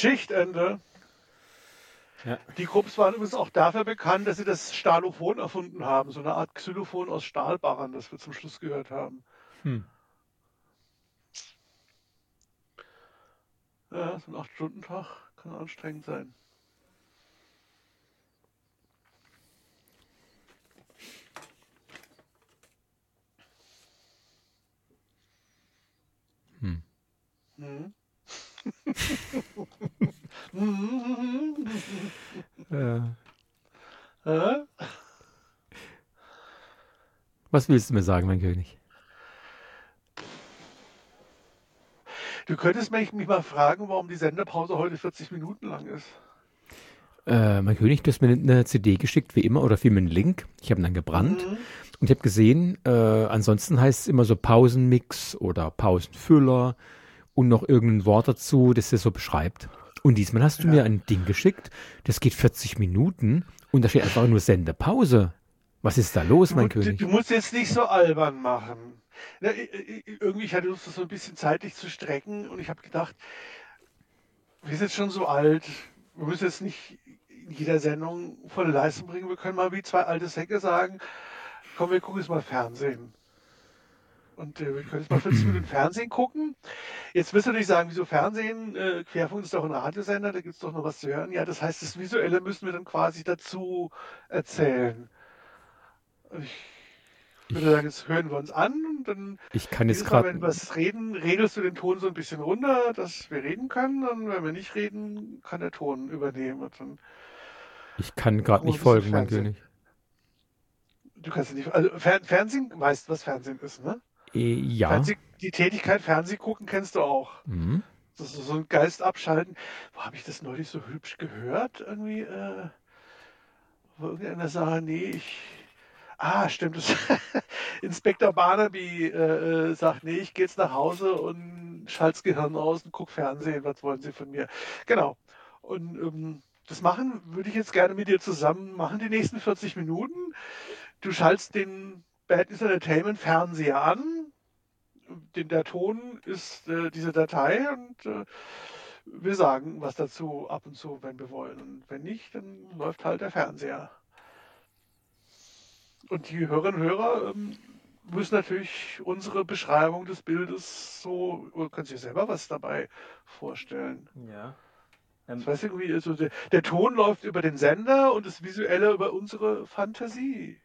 Schichtende. Ja. Die Krupps waren übrigens auch dafür bekannt, dass sie das Stahlophon erfunden haben. So eine Art Xylophon aus Stahlbarren, das wir zum Schluss gehört haben. Hm. Ja, so ein 8-Stunden-Tag kann anstrengend sein. Hm. Hä? Was willst du mir sagen, mein König? Du könntest mich mal fragen, warum die Sendepause heute 40 Minuten lang ist. Mein König, du hast mir eine CD geschickt, wie immer, oder vielmehr einen Link. Ich habe ihn dann gebrannt. Und ich habe gesehen, ansonsten heißt es immer so Pausenmix oder Pausenfüller und noch irgendein Wort dazu, das das so beschreibt. Und diesmal hast du mir ein Ding geschickt, das geht 40 Minuten und da steht einfach nur Sendepause. Was ist da los, mein König? Du musst jetzt nicht so albern machen. Na, irgendwie, ich hatte Lust, das so ein bisschen zeitlich zu strecken und ich habe gedacht, wir sind jetzt schon so alt, wir müssen jetzt nicht in jeder Sendung volle Leistung bringen. Wir können mal wie zwei alte Säcke sagen, komm, wir gucken jetzt mal Fernsehen. Und wir können jetzt mal 40 Minuten Fernsehen gucken. Jetzt wirst du natürlich sagen, wieso Fernsehen? Querfunk ist doch ein Radiosender, da gibt es doch noch was zu hören. Ja, das heißt, das Visuelle müssen wir dann quasi dazu erzählen. Ich würde sagen, jetzt hören wir uns an und dann Ich kann jetzt jedes Mal, wenn gerade. wir was reden, regelst du den Ton so ein bisschen runter, dass wir reden können. Und wenn wir nicht reden, kann der Ton übernehmen. Und dann Ich kann gerade gucken wir nicht ein bisschen folgen, mein Fernsehen. König. Du kannst ja nicht. Also Fernsehen, weißt du, was Fernsehen ist, ne? Ja. Die Tätigkeit Fernsehen gucken kennst du auch. Mhm. Das ist so ein Geist abschalten. Wo habe ich das neulich so hübsch gehört? Irgendwie, wo irgendeiner sagt, nee, stimmt, das Inspektor Barnaby sagt, nee, ich gehe jetzt nach Hause und schalt's Gehirn aus und guck Fernsehen, was wollen Sie von mir? Genau. Und das würde ich jetzt gerne mit dir zusammen machen, die nächsten 40 Minuten. Du schaltest den Bad News Entertainment Fernseher an. Der Ton ist diese Datei und wir sagen was dazu ab und zu, wenn wir wollen. Und wenn nicht, dann läuft halt der Fernseher. Und die Hörerinnen und Hörer müssen natürlich unsere Beschreibung des Bildes so, oder können sich selber was dabei vorstellen. Ja. Das heißt irgendwie, also der Ton läuft über den Sender und das Visuelle über unsere Fantasie.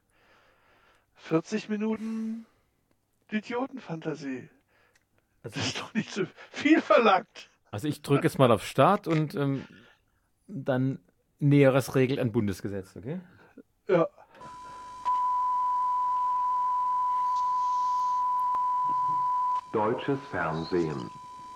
40 Minuten Idiotenfantasie. Das ist doch nicht so viel verlangt. Also ich drücke jetzt mal auf Start und dann Näheres regelt ein Bundesgesetz, okay? Ja. Deutsches Fernsehen.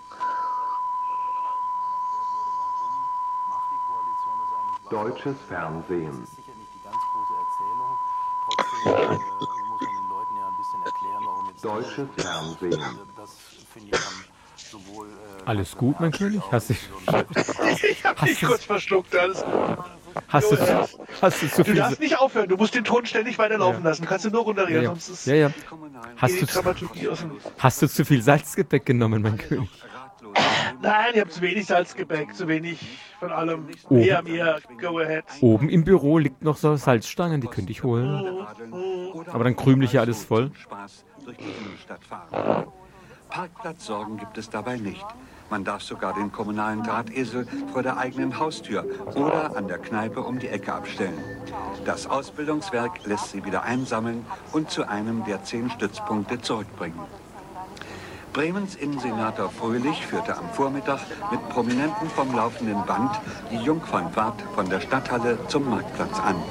Deutsches Fernsehen. Das ist sicher nicht die ganz große Erzählung. Trotzdem muss man den Leuten ja ein bisschen erklären, warum jetzt Deutsches Fernsehen. das finde ich sowohl Alles gut, mein König? Ich habe dich kurz verschluckt, alles gut. Hast du zu Du viel... darfst nicht aufhören, du musst den Ton ständig weiterlaufen lassen. Kannst du nur runterreden, Ja, sonst ist ja. die Dramaturgie aus dem... Hast du zu viel Salzgebäck genommen, mein König? Nein, ich habe zu wenig Salzgebäck, zu wenig von allem. Mehr, go ahead. Oben im Büro liegt noch so Salzstangen, die könnte ich holen. Aber dann krümel ich ja alles voll. Spaß durch die Innenstadt fahren. Parkplatzsorgen gibt es dabei nicht. Man darf sogar den kommunalen Drahtesel vor der eigenen Haustür oder an der Kneipe um die Ecke abstellen. Das Ausbildungswerk lässt sie wieder einsammeln und zu einem der 10 Stützpunkte zurückbringen. Bremens Innensenator Fröhlich führte am Vormittag mit Prominenten vom laufenden Band die Jungfernfahrt von der Stadthalle zum Marktplatz an.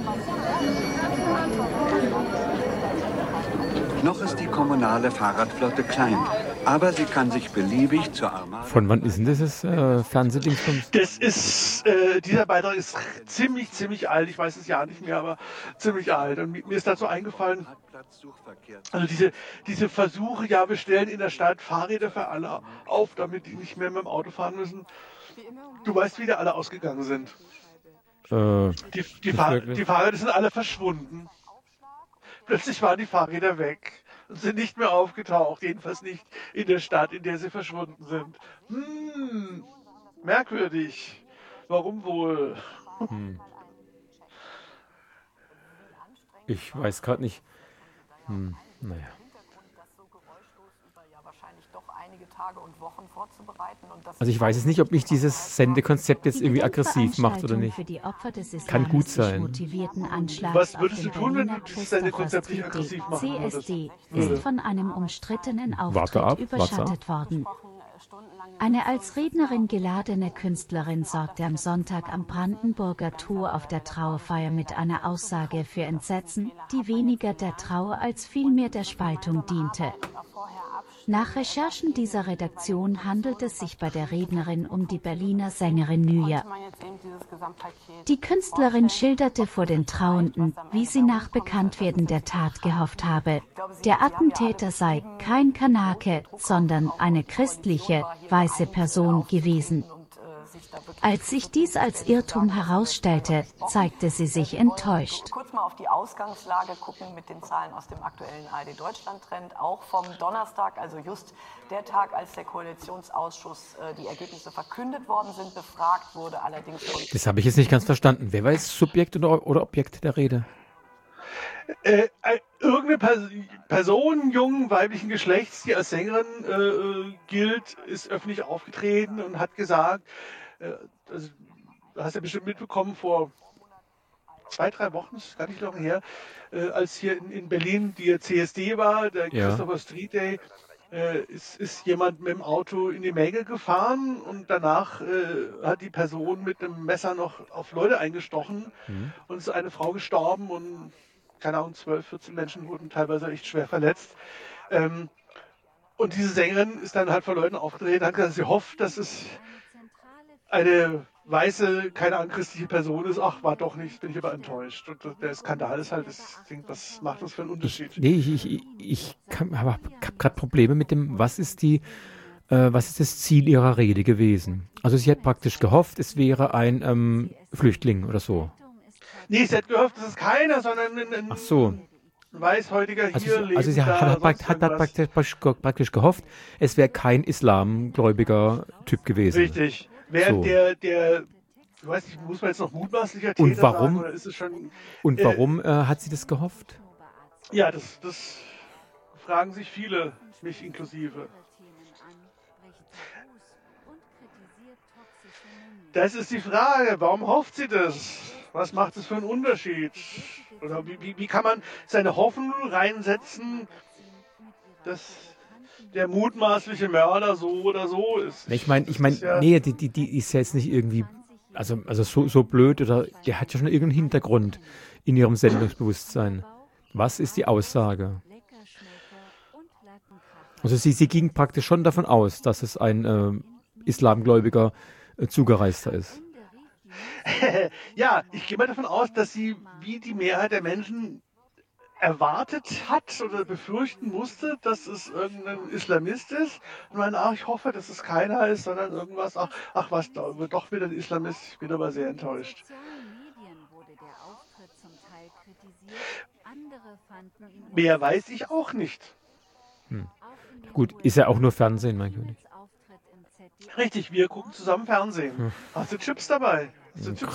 Noch ist die kommunale Fahrradflotte klein, aber sie kann sich beliebig zur Armada... Von wann ist denn dieses Fernsehdingsbums? Das ist, dieser Beitrag ist ziemlich alt. Ich weiß es ja nicht mehr, aber ziemlich alt. Und mir ist dazu eingefallen, also diese Versuche, ja, wir stellen in der Stadt Fahrräder für alle auf, damit die nicht mehr mit dem Auto fahren müssen. Du weißt, wie die alle ausgegangen sind. Die Fahrräder sind alle verschwunden. Plötzlich waren die Fahrräder weg und sind nicht mehr aufgetaucht, jedenfalls nicht in der Stadt, in der sie verschwunden sind. Merkwürdig. Warum wohl? Ich weiß gerade nicht. Naja. Also ich weiß es nicht, ob mich dieses Sendekonzept jetzt irgendwie aggressiv macht oder nicht. Für die Opfer des Kann gut islamistisch sein. motivierten Anschlags Was auf würdest den du tun, wenn Berliner du das Sendekonzept nicht Christophorus aggressiv machen würdest? CSD Würde. ist von einem umstrittenen Warte Auftritt ab, überschattet worden. Eine als Rednerin geladene Künstlerin sorgte am Sonntag am Brandenburger Tor auf der Trauerfeier mit einer Aussage für Entsetzen, die weniger der Trauer als vielmehr der Spaltung diente. Nach Recherchen dieser Redaktion handelt es sich bei der Rednerin um die Berliner Sängerin Nüja. Die Künstlerin schilderte vor den Trauenden, wie sie nach Bekanntwerden der Tat gehofft habe. Der Attentäter sei kein Kanake, sondern eine christliche, weiße Person gewesen. Als sich dies als Irrtum herausstellte, zeigte sie sich enttäuscht. Kurz mal auf die Ausgangslage gucken mit den Zahlen aus dem aktuellen ARD-Deutschland-Trend, auch vom Donnerstag, also just der Tag, als der Koalitionsausschuss die Ergebnisse verkündet worden sind, befragt wurde allerdings von... Das habe ich jetzt nicht ganz verstanden. Wer war jetzt Subjekt oder Objekt der Rede? Irgendeine Person jungen weiblichen Geschlechts, die als Sängerin gilt, ist öffentlich aufgetreten und hat gesagt, also, du hast ja bestimmt mitbekommen, vor 2-3 Wochen, ist gar nicht lange her, als hier in Berlin die CSD war, der Christopher Street Day, ist jemand mit dem Auto in die Menge gefahren und danach hat die Person mit einem Messer noch auf Leute eingestochen und ist eine Frau gestorben und keine Ahnung, 12, 14 Menschen wurden teilweise echt schwer verletzt. Und diese Sängerin ist dann halt vor Leuten aufgetreten, hat gesagt, sie hofft, dass es eine weiße, keine anchristliche Person ist. Ach, war doch nicht, bin ich aber enttäuscht. Und der Skandal ist halt, was macht das für einen Unterschied? Ich habe gerade Probleme mit dem, was ist das Ziel ihrer Rede gewesen? Also sie hat praktisch gehofft, es wäre ein Flüchtling oder so. Nee, sie hat gehofft, es ist keiner, sondern ein Weißhäutiger hier leben. Also sie hat praktisch gehofft, es wäre kein islamgläubiger Typ gewesen. Richtig. Während der, ich weiß nicht, muss man jetzt noch mutmaßlicher Täter und warum, sagen, oder ist es schon... Und warum hat sie das gehofft? Ja, das fragen sich viele, mich inklusive. Das ist die Frage, warum hofft sie das? Was macht es für einen Unterschied? Oder wie kann man seine Hoffnung reinsetzen, dass der mutmaßliche Mörder so oder so ist? Ich meine, nee, die ist ja jetzt nicht irgendwie, also so blöd, oder der hat ja schon irgendeinen Hintergrund in ihrem Sendungsbewusstsein. Was ist die Aussage? Also sie ging praktisch schon davon aus, dass es ein islamgläubiger Zugereister ist. Ja, ich gehe mal davon aus, dass sie wie die Mehrheit der Menschen erwartet hat oder befürchten musste, dass es irgendein Islamist ist. Und meine, ich hoffe, dass es keiner ist, sondern irgendwas, was, doch wieder ein Islamist. Ich bin aber sehr enttäuscht. Mehr weiß ich auch nicht. Gut, ist ja auch nur Fernsehen, mein König. Richtig, wir gucken zusammen Fernsehen. Hast du Chips dabei? Wir legen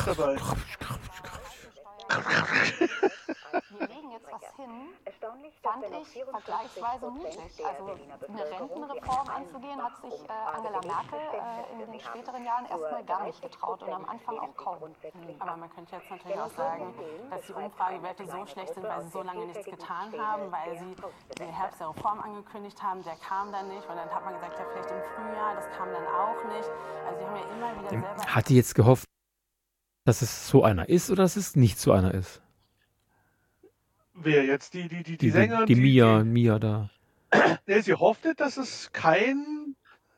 jetzt was hin, fand ich vergleichsweise mutig. Also eine Rentenreform anzugehen, hat sich Angela Merkel in den späteren Jahren erstmal gar nicht getraut und am Anfang auch kaum. Aber man könnte jetzt natürlich auch sagen, dass die Umfragewerte so schlecht sind, weil sie so lange nichts getan haben, weil sie den Herbst der Reform angekündigt haben, der kam dann nicht. Und dann hat man gesagt, ja vielleicht im Frühjahr, das kam dann auch nicht. Also die haben ja immer wieder selber... Hat die jetzt gehofft, dass es so einer ist oder dass es nicht so einer ist? Wer jetzt? Die Sängerin? Die Mia da. Nee, sie hoffte, dass es kein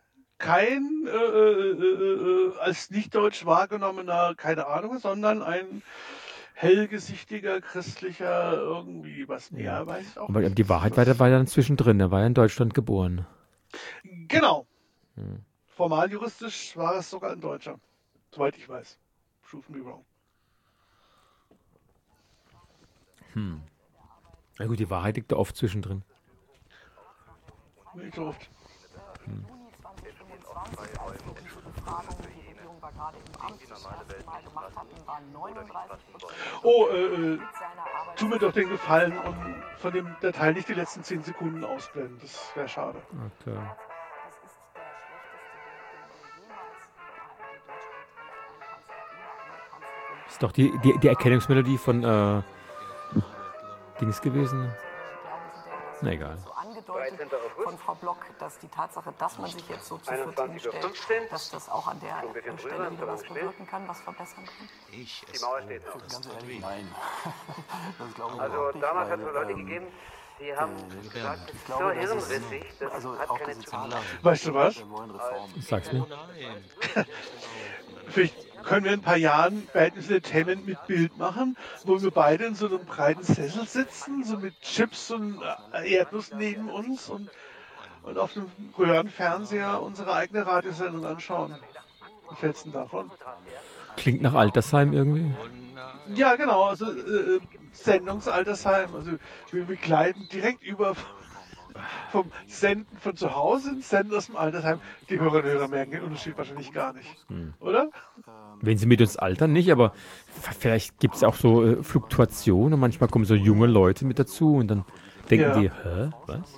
als nicht deutsch wahrgenommener, keine Ahnung, sondern ein hellgesichtiger, christlicher irgendwie, was mehr weiß ich auch Aber nicht. die Wahrheit war dann zwischendrin, er war ja in Deutschland geboren. Genau. Formal juristisch war es sogar ein Deutscher, soweit ich weiß. Prove me wrong. Na gut, die Wahrheit liegt da oft zwischendrin. Nicht so oft. Juni 2025 als die Befragung, die da gerade im Amt das erste Mal gemacht hatten, waren 39%. Oh, tu mir doch den Gefallen und von dem Datei nicht die letzten 10 Sekunden ausblenden. Das wäre schade. Okay. Ist doch die Erkennungsmelodie von Dings gewesen? Na egal. So angedeutet von Frau Block, dass die Tatsache, dass man sich jetzt so zu viert hinstellt, dass das auch an der Stelle wieder was bewirken kann, was verbessern kann? Die Mauer steht noch. Ganz ehrlich, nein. Das glaube ich Also auch nicht, damals hat es weil, Leute gegeben, die haben gesagt, das ist so hirnrissig, das hat auch keine diese Zukunft. Zahnärzte, Weißt du was? wir wollen Reformen. Sag's mir. Vielleicht können wir in ein paar Jahren Badness Entertainment mit Bild machen, wo wir beide in so einem breiten Sessel sitzen, so mit Chips und Erdnuss neben uns und auf dem Röhrenfernseher unsere eigene Radiosendung anschauen. Was hältst du denn davon? Klingt nach Altersheim irgendwie. Ja, genau, also Sendungsaltersheim. Also wir begleiten direkt über vom Senden von zu Hause ins Senden aus dem Altersheim. Die Hörerinnen und Hörer merken den Unterschied wahrscheinlich gar nicht. Oder? Wenn sie mit uns altern, nicht, aber vielleicht gibt es auch so Fluktuationen und manchmal kommen so junge Leute mit dazu und dann denken die, hä, was?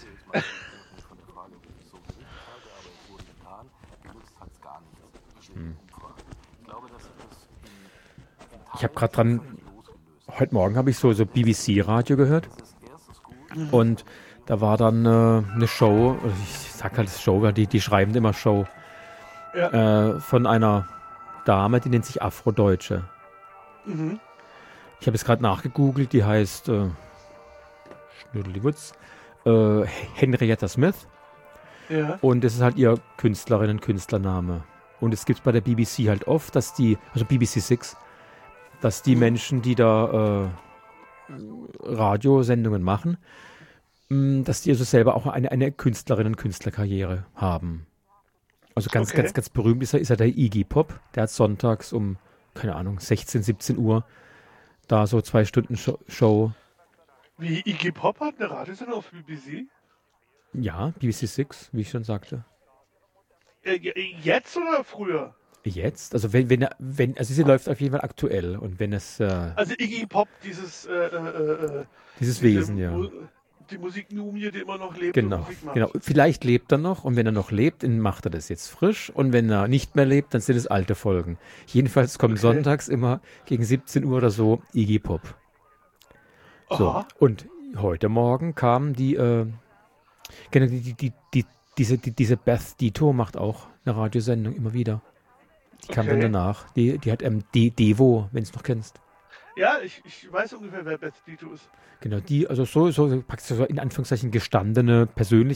Ich habe gerade dran, heute Morgen habe ich so BBC-Radio gehört und da war dann eine Show, ich sag halt Show, weil die schreiben immer Show, von einer Dame, die nennt sich Afrodeutsche. Mhm. Ich habe jetzt gerade nachgegoogelt, die heißt Schnödelwutz, Henrietta Smith. Ja. Und das ist halt ihr Künstlerinnen- und Künstlername. Und es gibt bei der BBC halt oft, dass also BBC 6, dass die Menschen, die da Radiosendungen machen, dass die also selber auch eine Künstlerinnen- und Künstlerkarriere haben. Also ganz berühmt ist ja der Iggy Pop. Der hat sonntags um, keine Ahnung, 16, 17 Uhr da so 2 Stunden Show. Wie Iggy Pop hat eine Radiosendung auf BBC? Ja, BBC 6, wie ich schon sagte. Jetzt oder früher? Jetzt? Also also sie läuft auf jeden Fall aktuell. Und wenn es... Also Iggy Pop, dieses Wesen, ja. Die Musikmumie, die immer noch lebt. Genau, und Musik macht. genau. Vielleicht lebt er noch und wenn er noch lebt, dann macht er das jetzt frisch und wenn er nicht mehr lebt, dann sind es alte Folgen. Jedenfalls kommt sonntags immer gegen 17 Uhr oder so Iggy Pop. So, Aha. und heute Morgen kam diese Beth Dito macht auch eine Radiosendung immer wieder. Die kam dann danach. Die hat Devo, wenn du es noch kennst. Ja, ich weiß ungefähr, wer Beth Dito ist. Genau, die, also so praktisch so in Anführungszeichen gestandene Persönlichkeit.